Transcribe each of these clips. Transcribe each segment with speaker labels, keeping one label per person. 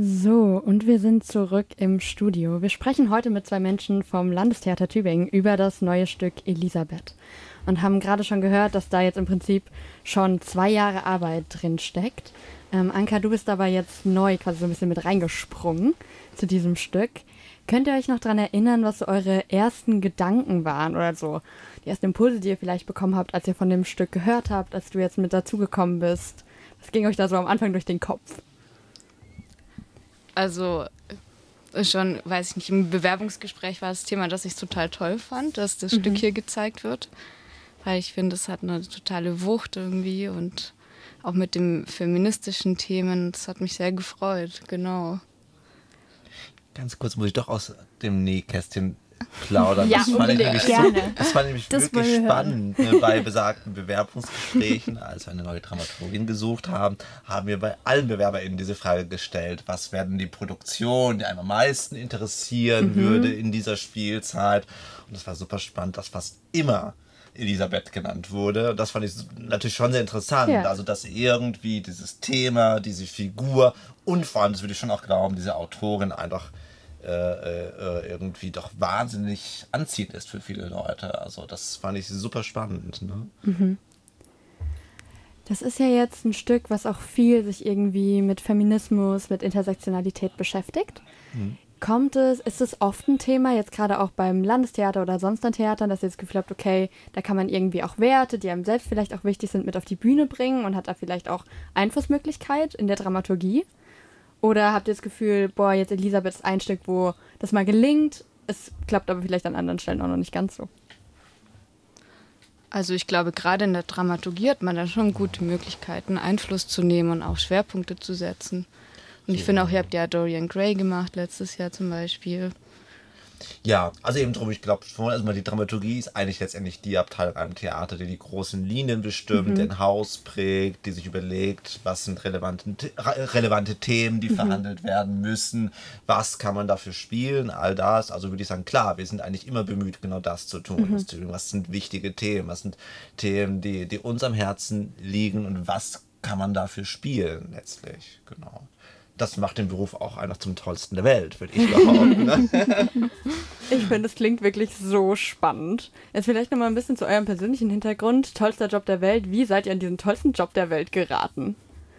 Speaker 1: So, und wir sind zurück im Studio. Wir sprechen heute mit zwei Menschen vom Landestheater Tübingen über das neue Stück Elisabeth und haben gerade schon gehört, dass da jetzt im Prinzip schon 2 Jahre Arbeit drin steckt. Anka, du bist aber jetzt neu quasi so ein bisschen mit reingesprungen zu diesem Stück. Könnt ihr euch noch daran erinnern, was so eure ersten Gedanken waren oder so die ersten Impulse, die ihr vielleicht bekommen habt, als ihr von dem Stück gehört habt, als du jetzt mit dazugekommen bist? Was ging euch da so am Anfang durch den Kopf?
Speaker 2: Also schon, weiß ich nicht, im Bewerbungsgespräch war das Thema, das ich total toll fand, dass das Stück hier gezeigt wird. Weil ich finde, es hat eine totale Wucht irgendwie und auch mit den feministischen Themen, das hat mich sehr gefreut, genau.
Speaker 3: Ganz kurz muss ich doch aus dem Nähkästchen plaudern.
Speaker 1: Ja,
Speaker 3: das fand ich nämlich,
Speaker 1: gerne.
Speaker 3: das fand ich
Speaker 4: Das
Speaker 3: wirklich
Speaker 4: wollen wir
Speaker 3: spannend. Ne? Bei besagten Bewerbungsgesprächen, als wir eine neue Dramaturgin gesucht haben, haben wir bei allen BewerberInnen diese Frage gestellt: Was werden die Produktionen, die einem am meisten interessieren würde in dieser Spielzeit? Und das war super spannend, dass fast immer Elisabeth genannt wurde. Das fand ich natürlich schon sehr interessant.
Speaker 1: Ja.
Speaker 3: Also, dass irgendwie dieses Thema, diese Figur und vor allem, das würde ich schon auch glauben, diese Autorin einfach irgendwie doch wahnsinnig anziehend ist für viele Leute. Also das fand ich super spannend. Ne?
Speaker 1: Das ist ja jetzt ein Stück, was auch viel sich irgendwie mit Feminismus, mit Intersektionalität beschäftigt. Ist es oft ein Thema, jetzt gerade auch beim Landestheater oder sonst an Theatern, dass ihr das Gefühl habt, okay, da kann man irgendwie auch Werte, die einem selbst vielleicht auch wichtig sind, mit auf die Bühne bringen und hat da vielleicht auch Einflussmöglichkeit in der Dramaturgie? Oder habt ihr das Gefühl, boah, jetzt Elisabeth ist ein Stück, wo das mal gelingt, es klappt aber vielleicht an anderen Stellen auch noch nicht ganz so?
Speaker 2: Also ich glaube, gerade in der Dramaturgie hat man dann schon gute Möglichkeiten, Einfluss zu nehmen und auch Schwerpunkte zu setzen. Und ich finde auch, ihr habt ja Dorian Gray gemacht, letztes Jahr zum Beispiel.
Speaker 3: Ja, also eben drum, ich glaube schon, also die Dramaturgie ist eigentlich letztendlich die Abteilung am Theater, die großen Linien bestimmt, den Haus prägt, die sich überlegt, was sind relevante Themen, die verhandelt werden müssen, was kann man dafür spielen, all das. Also würde ich sagen, klar, wir sind eigentlich immer bemüht, genau das zu tun. Was sind wichtige Themen, was sind Themen, die uns am Herzen liegen und was kann man dafür spielen letztlich, genau. Das macht den Beruf auch einfach zum tollsten der Welt, würde ich behaupten. Ne?
Speaker 1: Ich finde, es klingt wirklich so spannend. Jetzt vielleicht nochmal ein bisschen zu eurem persönlichen Hintergrund. Tollster Job der Welt. Wie seid ihr an diesen tollsten Job der Welt geraten?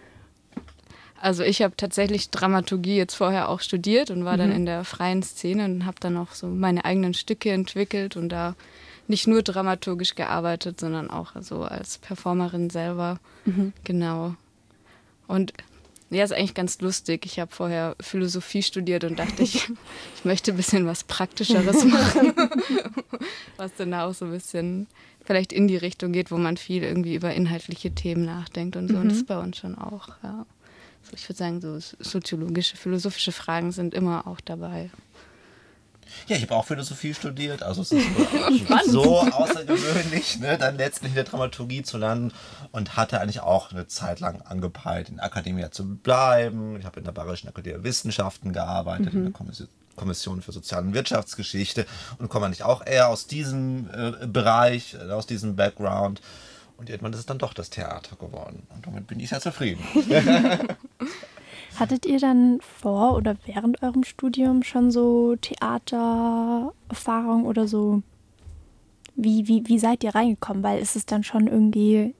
Speaker 2: Also ich habe tatsächlich Dramaturgie jetzt vorher auch studiert und war dann in der freien Szene und habe dann auch so meine eigenen Stücke entwickelt und da nicht nur dramaturgisch gearbeitet, sondern auch so als Performerin selber. Genau. Und ja, ist eigentlich ganz lustig. Ich habe vorher Philosophie studiert und dachte, ich möchte ein bisschen was Praktischeres machen, was dann auch so ein bisschen vielleicht in die Richtung geht, wo man viel irgendwie über inhaltliche Themen nachdenkt und so. Und das ist bei uns schon auch, ja. Also ich würde sagen, so soziologische, philosophische Fragen sind immer auch dabei.
Speaker 3: Ja, ich habe auch Philosophie studiert, also es ist so außergewöhnlich, ne, dann letztlich in der Dramaturgie zu landen und hatte eigentlich auch eine Zeit lang angepeilt, in der Akademie zu bleiben. Ich habe in der Bayerischen Akademie der Wissenschaften gearbeitet, in der Kommission für Sozial- und Wirtschaftsgeschichte und komme eigentlich auch eher aus diesem Bereich, aus diesem Background. Und irgendwann ist es dann doch das Theater geworden und damit bin ich sehr zufrieden.
Speaker 4: Hattet ihr dann vor oder während eurem Studium schon so Theatererfahrung oder so? Wie seid ihr reingekommen? Weil ist es dann schon irgendwie